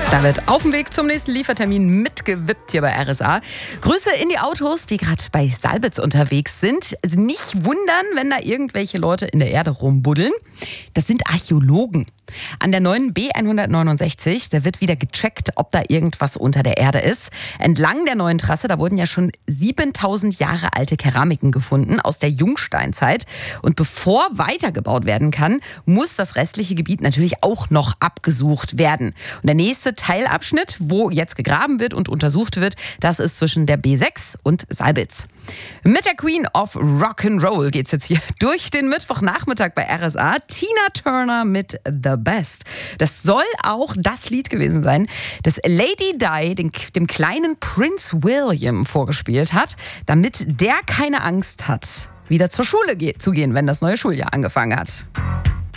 Da wird auf dem Weg zum nächsten Liefertermin mitgewippt hier bei RSA. Grüße in die Autos, die gerade bei Salbitz unterwegs sind. Also nicht wundern, wenn da irgendwelche Leute in der Erde rumbuddeln. Das sind Archäologen. An der neuen B169, da wird wieder gecheckt, ob da irgendwas unter der Erde ist. Entlang der neuen Trasse, da wurden ja schon 7000 Jahre alte Keramiken gefunden aus der Jungsteinzeit. Und bevor weitergebaut werden kann, muss das restliche Gebiet natürlich auch noch abgesucht werden. Und der nächste Teilabschnitt, wo jetzt gegraben wird und untersucht wird, das ist zwischen der B6 und Salbitz. Mit der Queen of Rock'n'Roll geht's jetzt hier durch den Mittwochnachmittag bei RSA. Tina Turner mit The Best. Das soll auch das Lied gewesen sein, das Lady Di dem kleinen Prince William vorgespielt hat, damit der keine Angst hat, wieder zur Schule zu gehen, wenn das neue Schuljahr angefangen hat.